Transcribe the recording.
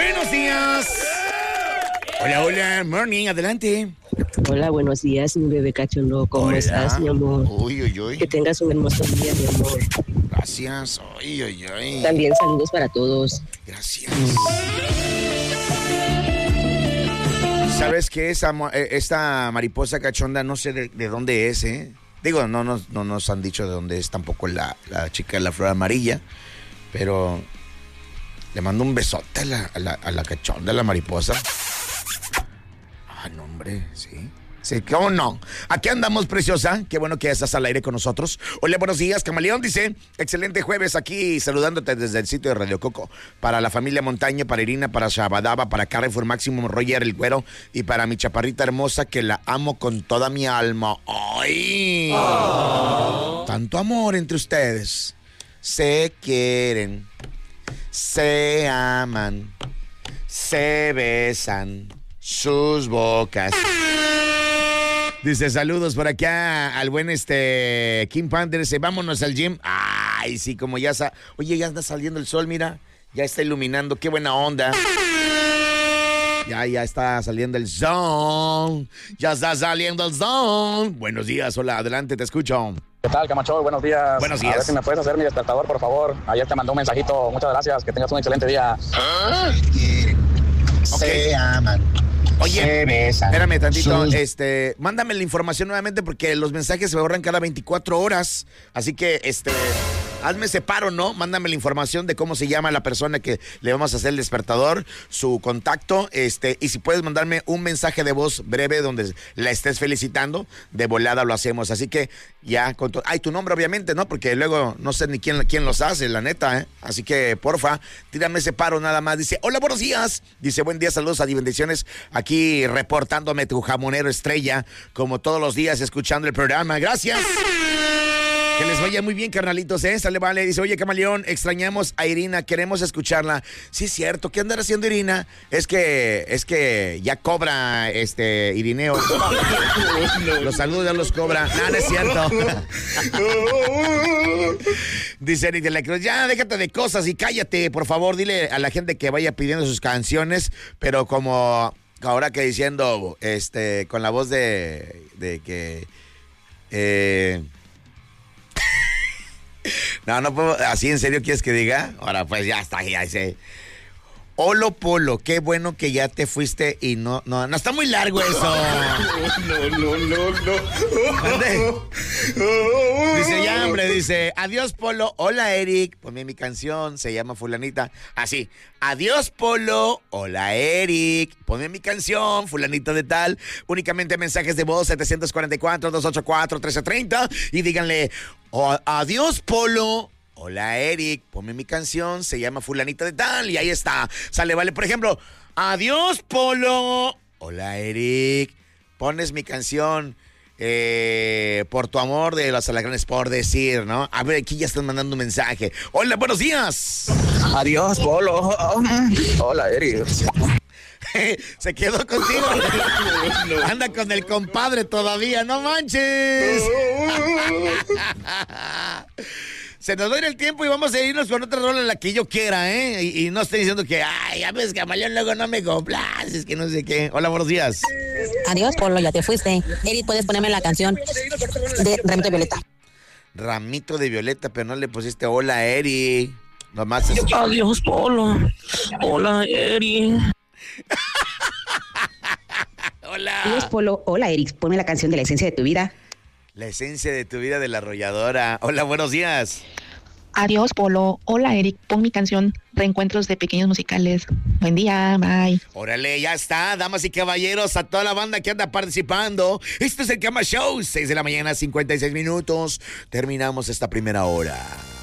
Buenos días. Hola, hola, morning, adelante. Hola, buenos días, mi bebé cachondo. ¿Cómo estás, mi amor? Uy, uy, uy. Que tengas un hermoso día, mi amor. Gracias. Uy, uy, uy. También saludos para todos. Gracias. ¿Sabes qué? Esta mariposa cachonda no sé de dónde es, ¿eh? Digo, no nos han dicho de dónde es tampoco la chica de la flor amarilla, pero le mando un besote a la cachonda, a la mariposa. Ah, no, hombre, sí. Sí, ¿cómo no? Aquí andamos, preciosa. Qué bueno que estás al aire con nosotros. Hola, buenos días, Camaleón. Dice, excelente jueves aquí saludándote desde el sitio de Radio Coco. Para la familia Montaña, para Irina, para Shabadaba, para Carrefour Máximo, Roger el Güero y para mi chaparrita hermosa que la amo con toda mi alma. ¡Ay! Oh. Tanto amor entre ustedes. Se quieren, se aman, se besan sus bocas. Dice, saludos por acá al buen Kim Panther. Dice, vámonos al gym. Ay, sí, como ya oye, ya anda saliendo el sol, mira. Ya está iluminando, qué buena onda. Ya está saliendo el sol. Ya está saliendo el sol. Buenos días, hola, adelante, te escucho. ¿Qué tal, Camacho? Buenos días. Buenos días. A ver si me puedes hacer mi despertador, por favor. Ayer te mandó un mensajito. Muchas gracias. Que tengas un excelente día. ¿Ah? Se aman. Oye, espérame tantito, mándame la información nuevamente porque los mensajes se me borran cada 24 horas, así que, hazme ese paro, ¿no? Mándame la información de cómo se llama la persona que le vamos a hacer el despertador, su contacto, y si puedes mandarme un mensaje de voz breve donde la estés felicitando, de volada lo hacemos, así que ya, tu nombre obviamente, ¿no? Porque luego no sé ni quién los hace, la neta, ¿eh? Así que, porfa, tírame ese paro nada más. Dice, hola, buenos días. Dice, buen día, saludos y bendiciones. Aquí reportándome tu jamonero estrella, como todos los días, escuchando el programa. Gracias. Que les vaya muy bien, carnalitos, ¿eh? Sale, vale. Dice, oye, Camaleón, extrañamos a Irina, queremos escucharla. Sí, es cierto. ¿Qué andará haciendo Irina? Es que ya cobra, Irineo. Los saludos ya los cobra. No es cierto. Dice Eric de la Cruz, ya déjate de cosas y cállate, por favor. Dile a la gente que vaya pidiendo sus canciones, pero como ahora que diciendo, con la voz de que... No puedo, así en serio quieres que diga. Ahora pues ya está, ya sé. Olo Polo, qué bueno que ya te fuiste y no está muy largo eso. No. Dice, ya hombre, dice, adiós Polo, hola Eric, ponme mi canción, se llama fulanita, así, adiós Polo, hola Eric, ponme mi canción, fulanita de tal, únicamente mensajes de voz 744-284-1330 y díganle, adiós Polo, hola Eric, ponme mi canción, se llama fulanita de tal y ahí está, sale, vale, por ejemplo, adiós Polo, hola Eric, pones mi canción por tu amor de los alacranes, por decir, ¿no? A ver, aquí ya están mandando un mensaje. Hola, buenos días. Adiós Polo, hola Eric. Se quedó contigo. Anda con el compadre todavía, no manches. Se nos va a ir el tiempo y vamos a irnos con otra rola en la que yo quiera, ¿eh? Y no estoy diciendo que, ay, ya ves, Camaleón, luego no me complaces, que no sé qué. Hola, buenos días. Adiós, Polo, ya te fuiste. Eric, ¿puedes ponerme la canción de Ramito de Violeta? Ramito de Violeta, pero no le pusiste hola, Eric. Nomás es... Adiós, Polo. Hola, Eric. Hola. Adiós, Polo. Hola, Eric. Ponme la canción de La Esencia de tu Vida. La Esencia de tu Vida de La Arrolladora. Hola, buenos días. Adiós, Polo. Hola, Eric. Pon mi canción Reencuentros de Pequeños Musicales. Buen día, bye. Órale, ya está, damas y caballeros, a toda la banda que anda participando. Este es el Cama Show, 6 de la mañana, 56 minutos. Terminamos esta primera hora.